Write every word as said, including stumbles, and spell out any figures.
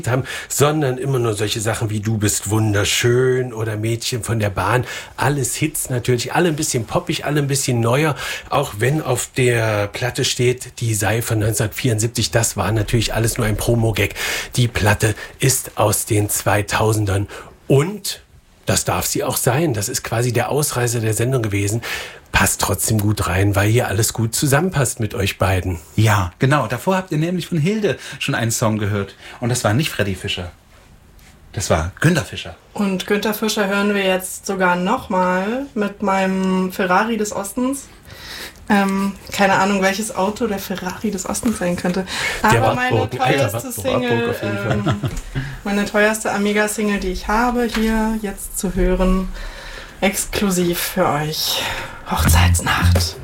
haben, sondern immer nur solche Sachen wie Du bist wunderschön oder Mädchen von der Bahn. Alles Hits natürlich, alle ein bisschen poppig, alle ein bisschen neuer, auch wenn auf der Platte steht, die sei von neunzehnhundertvierundsiebzig. Das war natürlich alles nur ein Promo-Gag. Die Platte ist aus den zweitausendern und das darf sie auch sein. Das ist quasi der Ausreißer der Sendung gewesen. Passt trotzdem gut rein, weil hier alles gut zusammenpasst mit euch beiden. Ja, genau. Davor habt ihr nämlich von Hilde schon einen Song gehört. Und das war nicht Freddy Fischer. Das war Günther Fischer. Und Günther Fischer hören wir jetzt sogar nochmal mit meinem Ferrari des Ostens. Ähm, keine Ahnung, welches Auto der Ferrari des Ostens sein könnte. Aber meine teuerste Single, ähm, meine teuerste Amiga-Single, die ich habe, hier jetzt zu hören, exklusiv für euch. Hochzeitsnacht.